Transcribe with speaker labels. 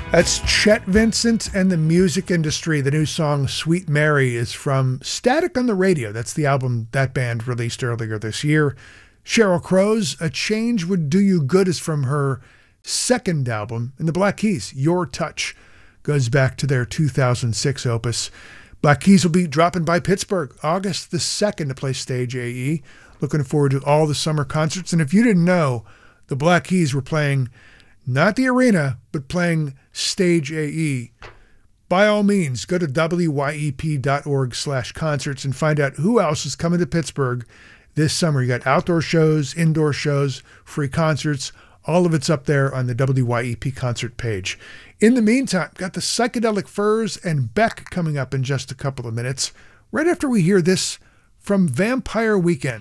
Speaker 1: That's Chet Vincent and the Music Industry. The new song Sweet Mary is from Static on the Radio. That's the album that band released earlier this year. Sheryl Crow's A Change Would Do You Good is from her second album. And the Black Keys, Your Touch, goes back to their 2006 opus. Black Keys will be dropping by Pittsburgh August the 2nd to play Stage AE. Looking forward to all the summer concerts. And if you didn't know, the Black Keys were playing not the arena, but playing Stage AE. By all means, go to wyep.org/concerts and find out who else is coming to Pittsburgh this summer. You got outdoor shows, indoor shows, free concerts. All of it's up there on the WYEP concert page. In the meantime, got the Psychedelic Furs and Beck coming up in just a couple of minutes, right after we hear this from Vampire Weekend.